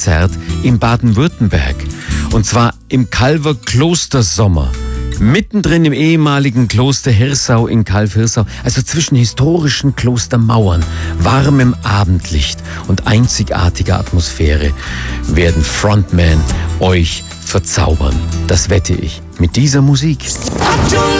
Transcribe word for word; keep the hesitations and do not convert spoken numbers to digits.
Konzert in Baden-Württemberg. Und zwar im Calver Klostersommer. Mittendrin im ehemaligen Kloster Hirsau in Calw-Hirsau, also zwischen historischen Klostermauern, warmem Abendlicht und einzigartiger Atmosphäre, werden Frontman euch verzaubern. Das wette ich mit dieser Musik.